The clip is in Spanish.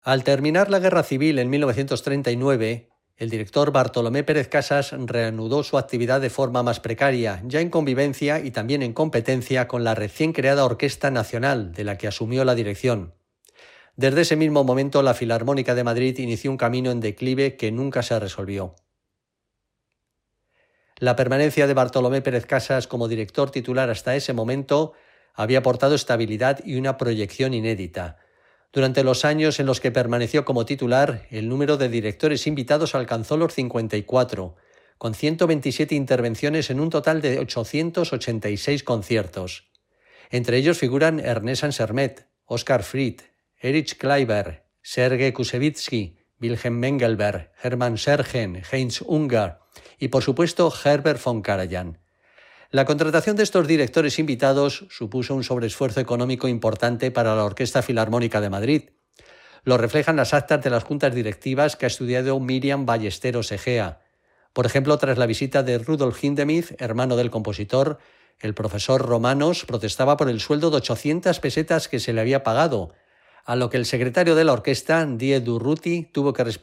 Al terminar la Guerra Civil en 1939, el director Bartolomé Pérez Casas reanudó su actividad de forma más precaria, ya en convivencia y también en competencia con la recién creada Orquesta Nacional, de la que asumió la dirección. Desde ese mismo momento, la Filarmónica de Madrid inició un camino en declive que nunca se resolvió. La permanencia de Bartolomé Pérez Casas como director titular hasta ese momento había aportado estabilidad y una proyección inédita. Durante los años en los que permaneció como titular, el número de directores invitados alcanzó los 54, con 127 intervenciones en un total de 886 conciertos. Entre ellos figuran Ernest Ansermet, Oskar Fried, Erich Kleiber, Sergei Kusevitsky, Wilhelm Mengelberg, Hermann Scherchen, Heinz Ungar y, por supuesto, Herbert von Karajan. La contratación de estos directores invitados supuso un sobreesfuerzo económico importante para la Orquesta Filarmónica de Madrid. Lo reflejan las actas de las juntas directivas que ha estudiado Miriam Ballesteros Egea. Por ejemplo, tras la visita de Rudolf Hindemith, hermano del compositor, el profesor Romanos protestaba por el sueldo de 800 pesetas que se le había pagado, a lo que el secretario de la orquesta, Die Durruti, tuvo que responder: